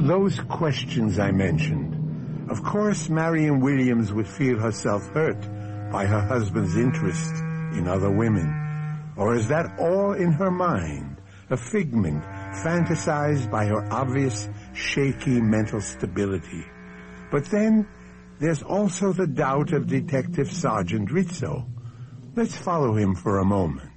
those questions I mentioned, of course Marion Williams would feel herself hurt by her husband's interest in other women. Or is that all in her mind, a figment fantasized by her obvious, shaky mental stability? But then, there's also the doubt of Detective Sergeant Rizzo. Let's follow him for a moment.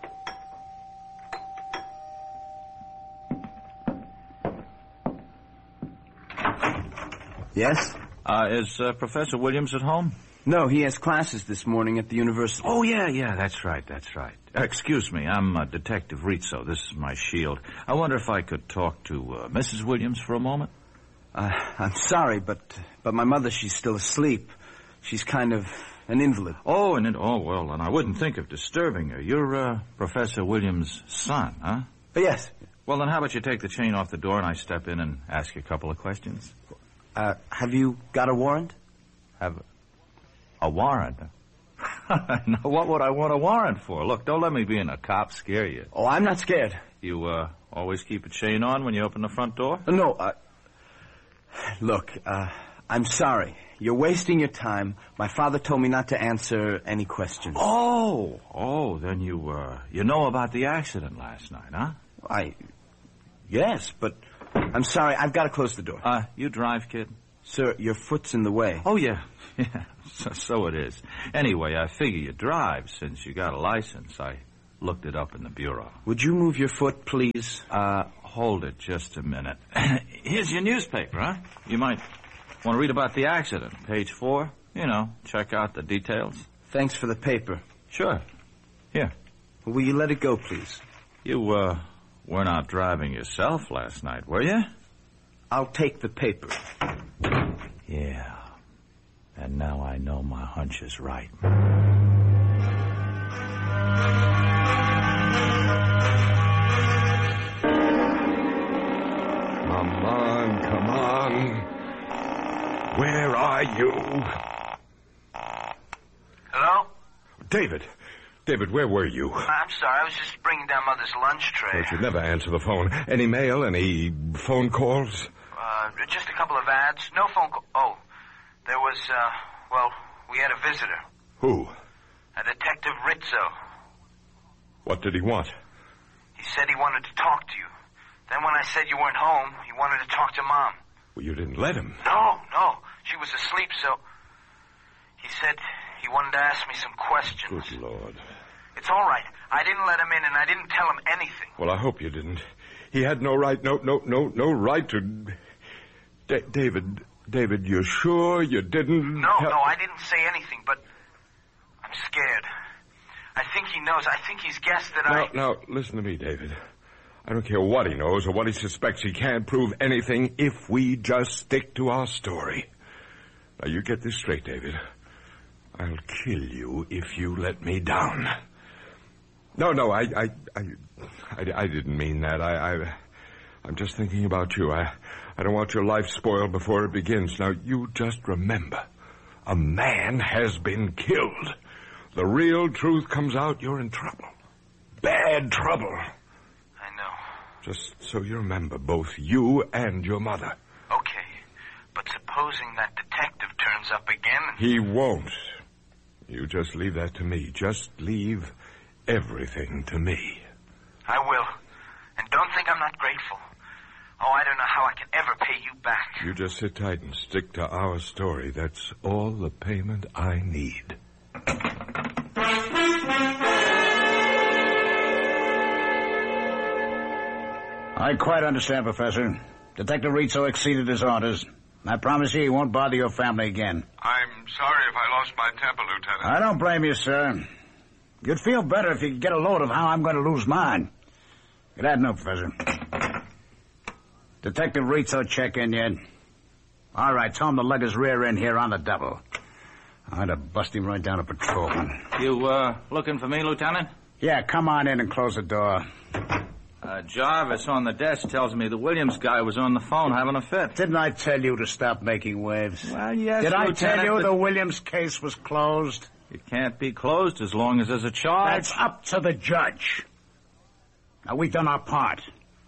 Yes? Is Professor Williams at home? No, he has classes this morning at the university. Oh, yeah, that's right. Excuse me, I'm Detective Rizzo. This is my shield. I wonder if I could talk to Mrs. Williams for a moment? I'm sorry, but my mother, she's still asleep. She's kind of an invalid. Oh, well, and I wouldn't think of disturbing her. You're Professor Williams' son, huh? Yes. Well, then how about you take the chain off the door and I step in and ask you a couple of questions? Have you got a warrant? Have a warrant? No, what would I want a warrant for? Look, don't let me be in a cop scare you. Oh, I'm not scared. You always keep a chain on when you open the front door? No, look, I'm sorry. You're wasting your time. My father told me not to answer any questions. Oh, then you know about the accident last night, huh? Yes, but I'm sorry. I've got to close the door. You drive, kid? Sir, your foot's in the way. Oh, yeah. So it is. Anyway, I figure you drive since you got a license. I looked it up in the bureau. Would you move your foot, please? Hold it just a minute. Here's your newspaper, huh? You might want to read about the accident. Page 4. You know, check out the details. Thanks for the paper. Sure. Here. Will you let it go, please? You, weren't out driving yourself last night, were you? I'll take the paper. Yeah. And now I know my hunch is right. Come on. Where are you? Hello? David, where were you? I'm sorry, I was just bringing down Mother's lunch tray. You should never answer the phone. Any mail, any phone calls? Just a couple of ads. No phone call. Oh, there was, we had a visitor. Who? A Detective Rizzo. What did he want? He said he wanted to talk to you. Then when I said you weren't home, he wanted to talk to Mom. Well, you didn't let him. No. She was asleep, so... He said he wanted to ask me some questions. Good Lord. It's all right. I didn't let him in, and I didn't tell him anything. Well, I hope you didn't. He had no right, no right to... David, you're sure you didn't... No, I didn't say anything, but I'm scared. I think he knows. I think he's guessed that Now, listen to me, David. I don't care what he knows or what he suspects. He can't prove anything if we just stick to our story. Now, you get this straight, David. I'll kill you if you let me down. No, I didn't mean that. I'm just thinking about you. I don't want your life spoiled before it begins. Now, you just remember, a man has been killed. The real truth comes out, you're in trouble. Bad trouble. I know. Just so you remember, both you and your mother. Okay, but supposing that detective turns up again... He won't. You just leave that to me. Just leave everything to me. I will. And don't think I'm not grateful. Oh, I don't know how I can ever pay you back. You just sit tight and stick to our story. That's all the payment I need. I quite understand, Professor. Detective Rizzo exceeded his orders. I promise you he won't bother your family again. I'm sorry if I lost my temper, Lieutenant. I don't blame you, sir. You'd feel better if you could get a load of how I'm going to lose mine. Get that note, Professor. Detective Rizzo check in yet? All right, tell him to lug his rear end here on the double. I'd have bust him right down to patrolman. You, looking for me, Lieutenant? Yeah, come on in and close the door. Jarvis on the desk tells me the Williams guy was on the phone having a fit. Didn't I tell you to stop making waves? Well, yes, Did I Lieutenant, tell you but the Williams case was closed? It can't be closed as long as there's a charge. That's up to the judge. Now, we've done our part.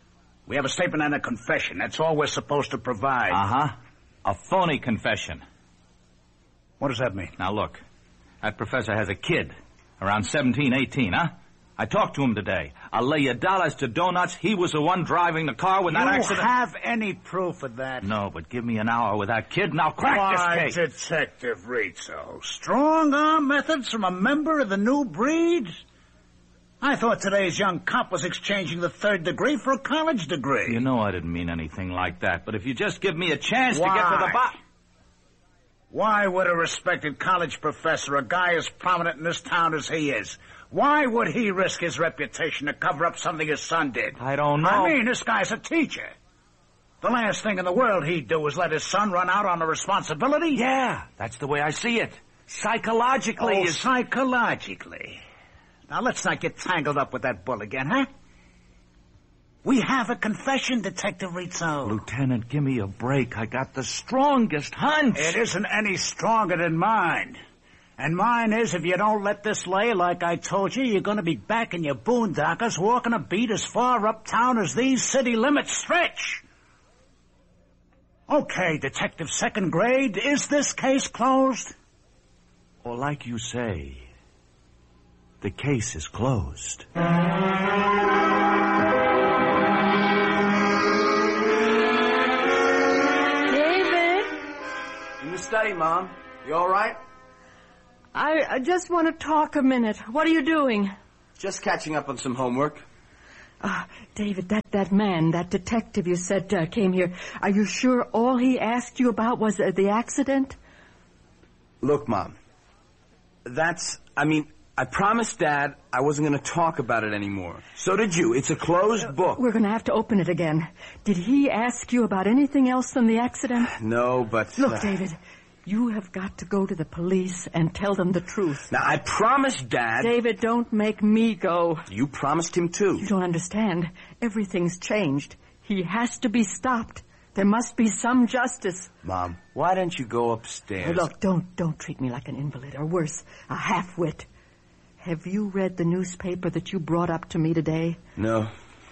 We have a statement and a confession. That's all we're supposed to provide. Uh-huh. A phony confession. What does that mean? Now, look. That professor has a kid. Around 17, 18, huh? I talked to him today. I'll lay you dollars to donuts. He was the one driving the car when that accident... You have any proof of that? No, but give me an hour with that kid and I'll crack this case. Detective Rizzo. Strong-arm methods from a member of the new breed? I thought today's young cop was exchanging the third degree for a college degree. You know I didn't mean anything like that, but if you just give me a chance to get to the bottom... Why would a respected college professor, a guy as prominent in this town as he is, why would he risk his reputation to cover up something his son did? I don't know. I mean, this guy's a teacher. The last thing in the world he'd do is let his son run out on a responsibility. Yeah, that's the way I see it. Psychologically. Psychologically. Now, let's not get tangled up with that bull again, huh? We have a confession, Detective Rizzo. Lieutenant, give me a break. I got the strongest hunch. It isn't any stronger than mine. And mine is, if you don't let this lay like I told you, you're going to be back in your boondockers walking a beat as far uptown as these city limits stretch. Okay, Detective Second Grade, is this case closed? Well, like you say, the case is closed. Study, Mom. You all right? I just want to talk a minute. What are you doing? Just catching up on some homework. David, that man, that detective you said came here, are you sure all he asked you about was the accident? Look, Mom, I promised Dad I wasn't going to talk about it anymore. So did you. It's a closed book. We're going to have to open it again. Did he ask you about anything else than the accident? No, but... Look, David, you have got to go to the police and tell them the truth. Now, I promised Dad... David, don't make me go. You promised him, too. You don't understand. Everything's changed. He has to be stopped. There must be some justice. Mom, why don't you go upstairs? Hey, look, don't treat me like an invalid, or worse, a half-wit. Have you read the newspaper that you brought up to me today? No.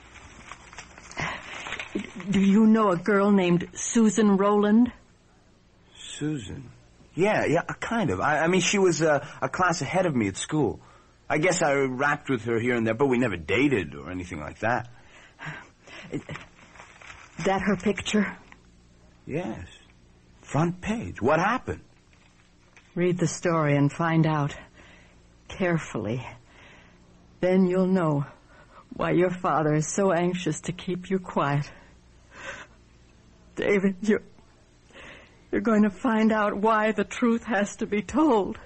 Do you know a girl named Susan Rowland? Susan? Yeah, kind of. I mean, she was a class ahead of me at school. I guess I rapped with her here and there, but we never dated or anything like that. That her picture? Yes. Front page. What happened? Read the story and find out. Carefully. Then you'll know why your father is so anxious to keep you quiet. David, you're going to find out why the truth has to be told.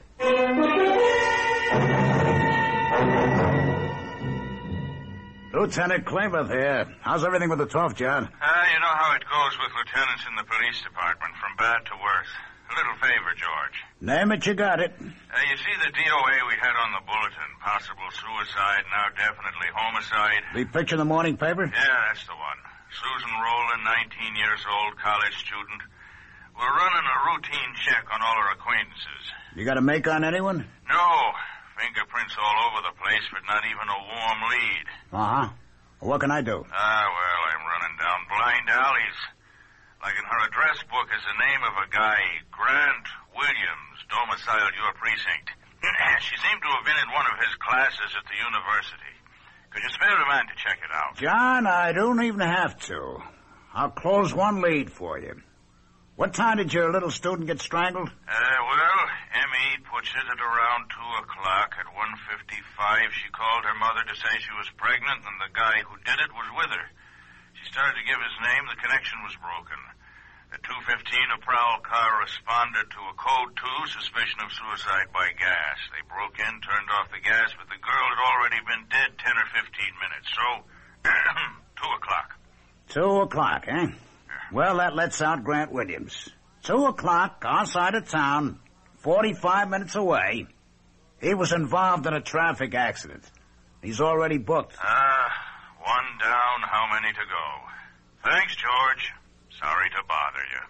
Lieutenant Klamath here. How's everything with the 12th, John? You know how it goes with lieutenants in the police department, from bad to worse. A little favor, George. Name it, you got it. You see the DOA we had on the bulletin? Possible suicide, now definitely homicide. The picture in the morning paper? Yeah, that's the one. Susan Rowland, 19 years old, college student. We're running a routine check on all her acquaintances. You got a make on anyone? No. Fingerprints all over the place, but not even a warm lead. Uh-huh. Well, what can I do? Well, I'm running down blind alleys. Like in her address book is the name of a guy, Grant Williams, domiciled your precinct. She seemed to have been in one of his classes at the university. Could you spare a man to check it out? John, I don't even have to. I'll close one lead for you. What time did your little student get strangled? Well, M.E. puts it at around 2 o'clock. At 1:55, she called her mother to say she was pregnant and the guy who did it was with her. She started to give his name. The connection was broken. At 2:15, a prowl car responded to a code 2, suspicion of suicide by gas. They broke in, turned off the gas, but the girl had already been dead 10 or 15 minutes. So, 2 o'clock. 2 o'clock, eh? Well, that lets out Grant Williams. 2 o'clock, our side of town, 45 minutes away. He was involved in a traffic accident. He's already booked. One down, how many to go? Thanks, George. Sorry to bother you.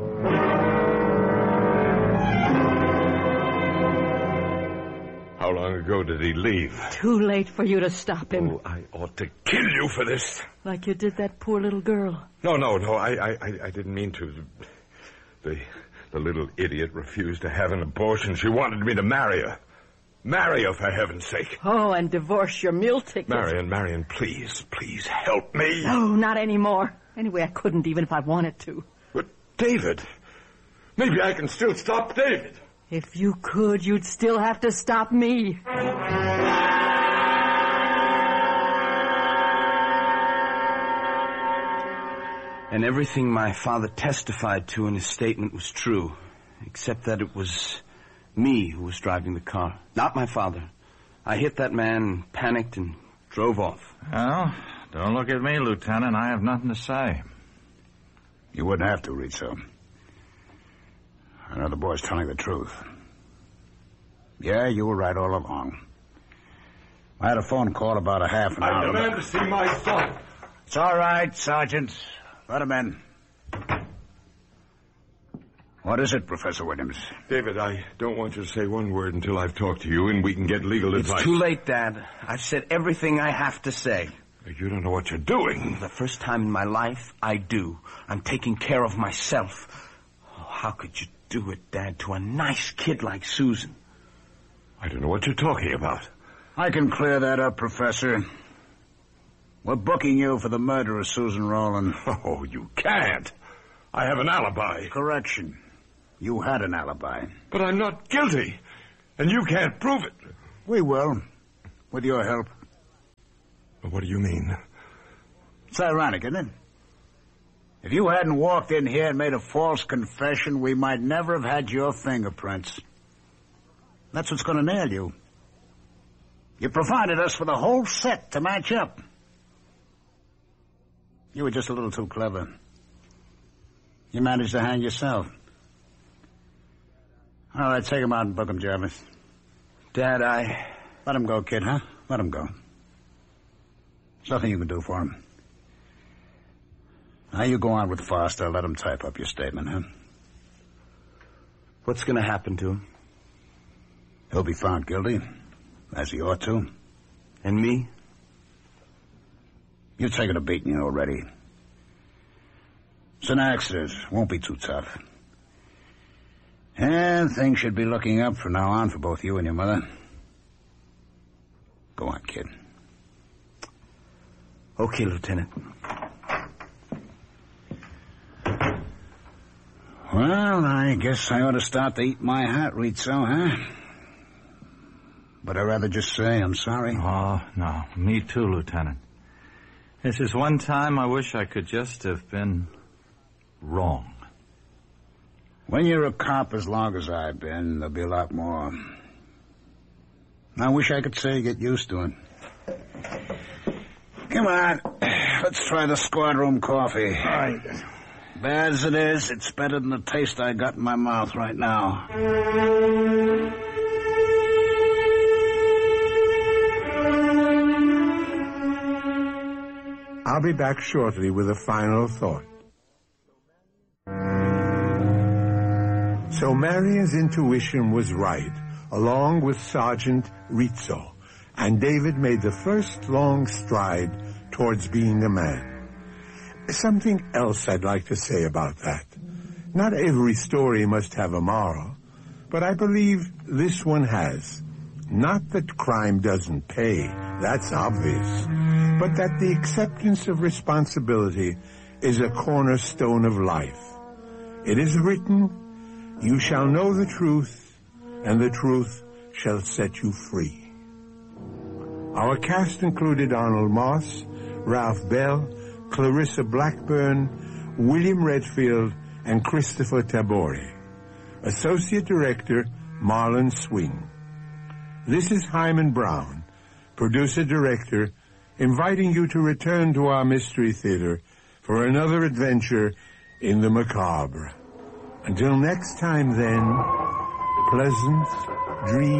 How long long ago did he leave? Too late for you to stop him. Oh, I ought to kill you for this. Like you did that poor little girl. No, I didn't mean to. The little idiot refused to have an abortion. She wanted me to marry her. Marry her, for heaven's sake. Oh, and divorce your meal ticket. Marion, please help me. No, not anymore. Anyway, I couldn't even if I wanted to. But David, maybe I can still stop David. If you could, you'd still have to stop me. And everything my father testified to in his statement was true, except that it was me who was driving the car, not my father. I hit that man, panicked, and drove off. Well, don't look at me, Lieutenant. I have nothing to say. You wouldn't have to, Rizzo. I know the boy's telling the truth. Yeah, you were right all along. I had a phone call about a half an hour. I demand to see my son. It's all right, Sergeant. Let him in. What is it, Professor Williams? David, I don't want you to say one word until I've talked to you and we can get legal advice. It's too late, Dad. I've said everything I have to say. You don't know what you're doing. For the first time in my life, I do. I'm taking care of myself. Oh, how could you do it, Dad, to a nice kid like Susan? I don't know what you're talking about. I can clear that up, Professor. We're booking you for the murder of Susan Rowland. Oh, you can't. I have an alibi. Correction. You had an alibi. But I'm not guilty, and you can't prove it. We will, with your help. What do you mean? It's ironic, isn't it? If you hadn't walked in here and made a false confession, we might never have had your fingerprints. That's what's going to nail you. You provided us with a whole set to match up. You were just a little too clever. You managed to hang yourself. All right, take him out and book him, Jarvis. Dad, Let him go, kid, huh? Let him go. There's nothing you can do for him. Now you go on with Foster. Let him type up your statement, huh? What's going to happen to him? He'll be found guilty, as he ought to. And me? You've taken a beating already. It's an accident. Won't be too tough. And things should be looking up from now on for both you and your mother. Go on, kid. Okay, Lieutenant. Well, I guess I ought to start to eat my hat, Rizzo, huh? But I'd rather just say I'm sorry. Oh, no. Me too, Lieutenant. This is one time I wish I could just have been wrong. When you're a cop as long as I've been, there'll be a lot more. I wish I could say get used to it. Come on. Let's try the squad room coffee. All right. Bad as it is, it's better than the taste I got in my mouth right now. I'll be back shortly with a final thought. So Marion's intuition was right, along with Sergeant Rizzo, and David made the first long stride towards being a man. Something else I'd like to say about that. Not every story must have a moral, but I believe this one has. Not that crime doesn't pay, that's obvious, but that the acceptance of responsibility is a cornerstone of life. It is written, "You shall know the truth, and the truth shall set you free." Our cast included Arnold Moss, Ralph Bell, Clarissa Blackburn, William Redfield, and Christopher Tabori. Associate Director, Marlon Swing. This is Hyman Brown, Producer-Director, inviting you to return to our Mystery Theater for another adventure in the macabre. Until next time, then, pleasant dreams.